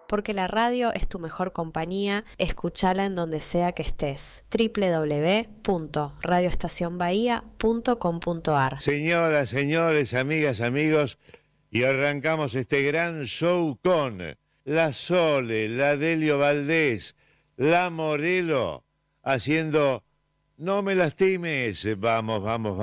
porque la radio es tu mejor compañía. Escuchala en donde sea que estés. www.radioestacionbahía.com.ar. Señoras, señores, amigas, amigos, y arrancamos este gran show con la Sole, la Delio Valdés, la Morelo, haciendo No me lastimes. Vamos, vamos, vamos.